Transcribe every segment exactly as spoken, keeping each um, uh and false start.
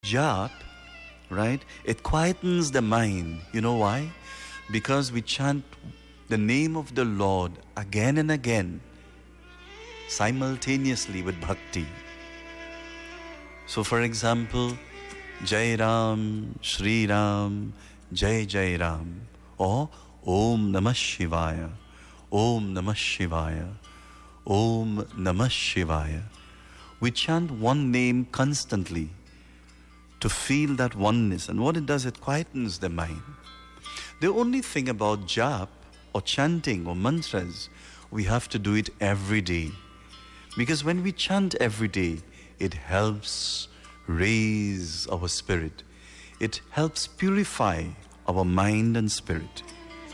Jap, right? It quietens the mind. You know why? Because we chant the name of the Lord again and again, simultaneously with bhakti. So, for example, Jai Ram, Shri Ram, Jai Jai Ram, or Om Namah Shivaya, Om Namah Shivaya, Om Namah Shivaya. We chant one name constantly to feel that oneness, and what it does, it quietens the mind. The only thing about jap or chanting or mantras, we have to do it every day. Because when we chant every day, it helps raise our spirit. It helps purify our mind and spirit.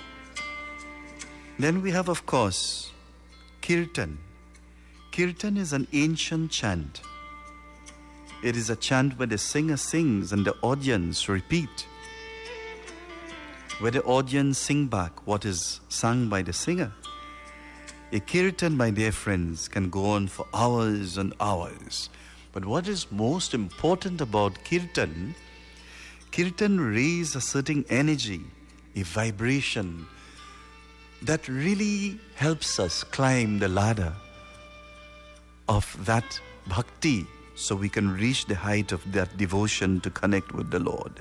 Then we have, of course, kirtan. Kirtan is an ancient chant. It is a chant where the singer sings and the audience repeat, where the audience sing back what is sung by the singer. A kirtan, my dear friends, can go on for hours and hours. But what is most important about kirtan, kirtan raises a certain energy, a vibration that really helps us climb the ladder of that bhakti, so we can reach the height of that devotion to connect with the Lord.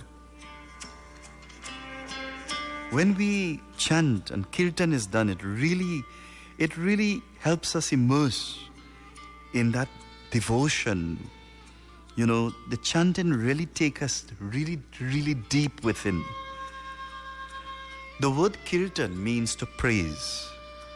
When we chant and kirtan is done, it really, it really helps us immerse in that devotion. You know, the chanting really takes us really, really deep within. The word kirtan means to praise.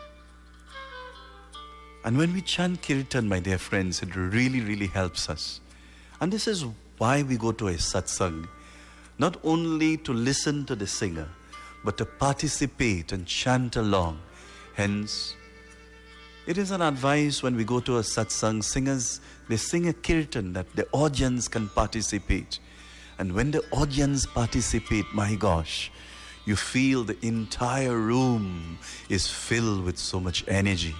And when we chant kirtan, my dear friends, it really, really helps us. And this is why we go to a satsang. Not only to listen to the singer, but to participate and chant along. Hence, it is an advice when we go to a satsang, singers, they sing a kirtan that the audience can participate. And when the audience participate, my gosh, you feel the entire room is filled with so much energy.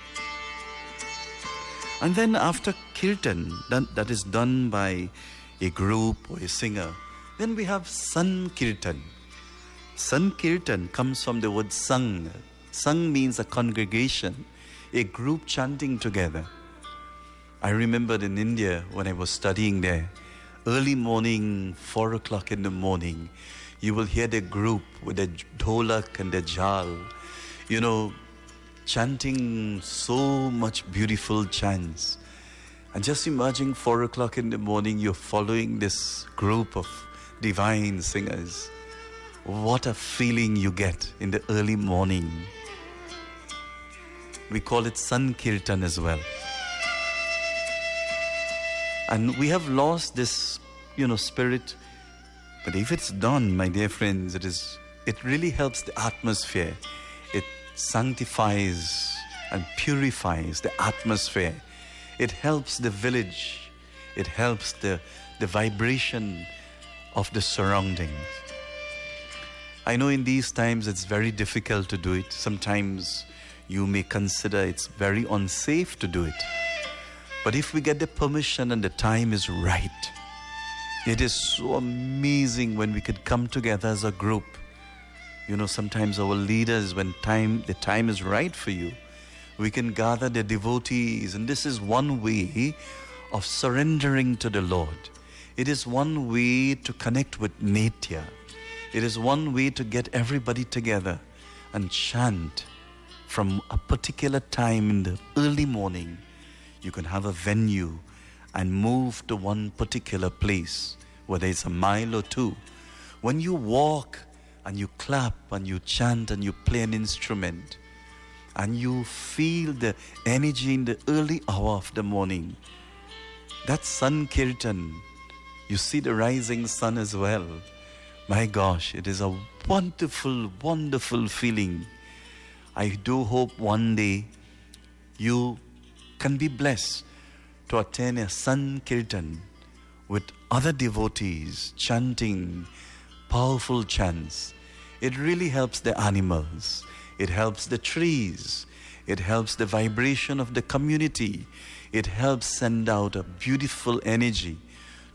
And then after kirtan, that, that is done by a group or a singer, then we have sankirtan. Sankirtan comes from the word sang. Sang means a congregation, a group chanting together. I remembered in India when I was studying there, early morning, four o'clock in the morning, you will hear the group with the dholak and the jal, you know, chanting so much beautiful chants. And just imagine four o'clock in the morning, you're following this group of divine singers. What a feeling you get in the early morning. We call it Sankirtan as well. And we have lost this, you know, spirit. But if it's done, my dear friends, it is, it really helps the atmosphere. It sanctifies and purifies the atmosphere. It helps the village. It helps the, the vibration of the surroundings. I know in these times it's very difficult to do it. Sometimes you may consider it's very unsafe to do it. But if we get the permission and the time is right, it is so amazing when we could come together as a group. You know, sometimes our leaders, when time the time is right for you, we can gather the devotees, and this is one way of surrendering to the Lord. It is one way to connect with Nitya. It is one way to get everybody together and chant from a particular time in the early morning. You can have a venue and move to one particular place, whether it's a mile or two. When you walk and you clap and you chant and you play an instrument and you feel the energy in the early hour of the morning, that's Sankirtan. You see the rising sun as well. My gosh, it is a wonderful, wonderful feeling. I do hope one day you can be blessed to attend a Sankirtan with other devotees chanting powerful chants. It really helps the animals. It helps the trees. It helps the vibration of the community. It helps send out a beautiful energy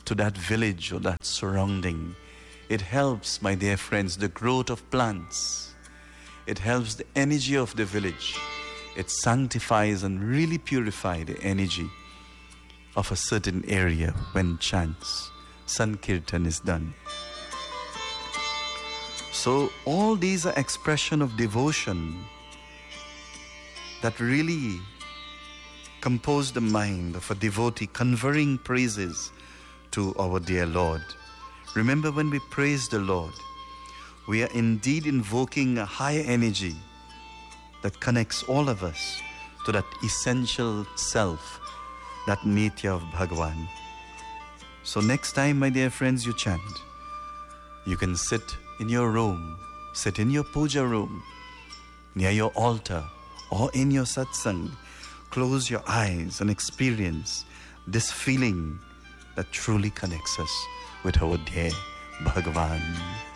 to that village or that surrounding. It helps, my dear friends, the growth of plants. It helps the energy of the village. It sanctifies and really purifies the energy of a certain area when chants, Sankirtan is done. So all these are expression of devotion that really compose the mind of a devotee conferring praises to our dear Lord. Remember, when we praise the Lord, we are indeed invoking a higher energy that connects all of us to that essential self, that Nitya of Bhagavan. So next time, my dear friends, you chant, you can sit in your room, sit in your puja room, near your altar, or in your satsang. Close your eyes and experience this feeling that truly connects us with our dear Bhagavan.